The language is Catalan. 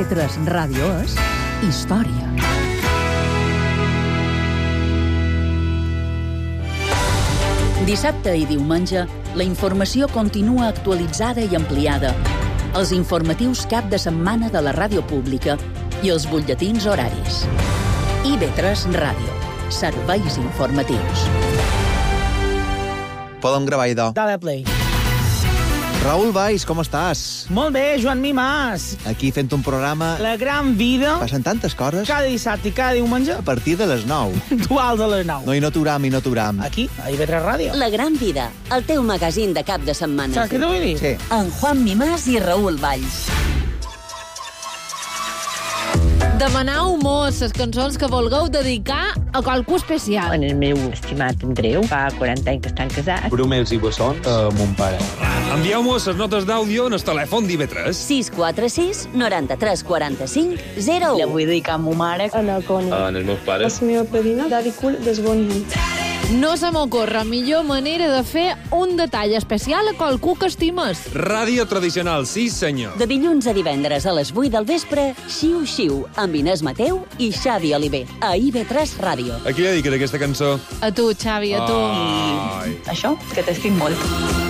IB3 Ràdio és història. Dissabte i diumenge, la informació continua actualitzada i ampliada. Els informatius cap de setmana de la ràdio pública i els butlletins horaris. IB3 Ràdio. Serveis informatius. Podem gravar, idò. Dale play. Raül Valls, com estàs? Molt bé, Joan Mimàs. Aquí fent un programa... La gran vida. Passen tantes coses. Cada dissabte i cada diumenge. A partir de les 9. Duals a les 9. No, i no aturam. Aquí, a IB3 Ràdio. La gran vida, el teu magazín de cap de setmana. Saps què t'ho vull dir? Sí. En Juan Mimàs i Raül Valls. Demanau mos les cançons que vulgueu dedicar a qualcú especial. En el meu estimat Andreu, fa 40 anys que estan casats. Brumels i bessons a mon pare. Envieu-mos les notes d'àudio en el telèfon d'IB3. 646 93 45 01. La vull dedicar a ma mare. A la Cònia. En els meus pares. La meva padrina, Daddy Cool, d'Esbonyi. No se m'ocorre millor manera de fer un detall especial a qualcú que estimes. Ràdio tradicional, sí senyor. De dilluns a divendres a les 8 del vespre, Xiu Xiu, amb Inés Mateu i Xavi Oliver, a IB3 Ràdio. A qui dediques aquesta cançó? A tu, Xavi, a tu. Ai. Això, que t'estic molt.